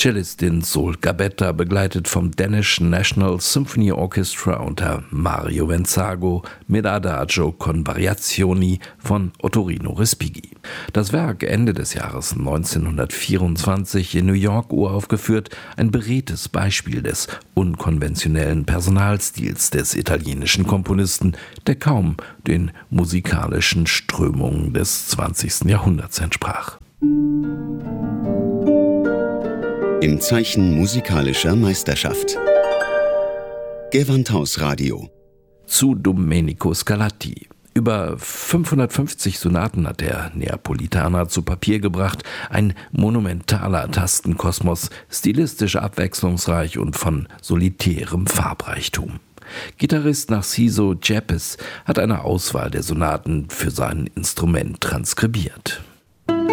Cellistin Sol Gabetta, begleitet vom Danish National Symphony Orchestra unter Mario Venzago mit Adagio con Variazioni von Ottorino Respighi. Das Werk, Ende des Jahres 1924 in New York uraufgeführt, ein beredtes Beispiel des unkonventionellen Personalstils des italienischen Komponisten, der kaum den musikalischen Strömungen des 20. Jahrhunderts entsprach. Im Zeichen musikalischer Meisterschaft. Gewandhausradio. Zu Domenico Scarlatti. Über 550 Sonaten hat der Neapolitaner zu Papier gebracht, ein monumentaler Tastenkosmos, stilistisch abwechslungsreich und von solitärem Farbreichtum. Gitarrist Narciso Yepes hat eine Auswahl der Sonaten für sein Instrument transkribiert.